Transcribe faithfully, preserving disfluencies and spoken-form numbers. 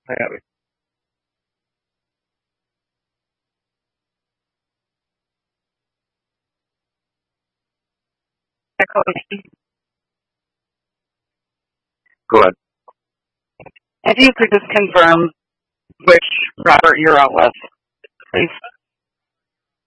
I got it. Cody, Go ahead. if you could just confirm which Robert you're out with, please.